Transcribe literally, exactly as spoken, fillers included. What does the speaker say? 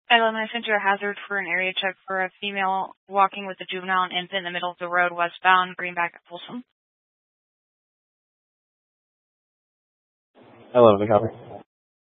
Ellen, I sent you a hazard for an area check for a female walking with a juvenile and infant in the middle of the road westbound, Greenback at Folsom. Hello, the copy.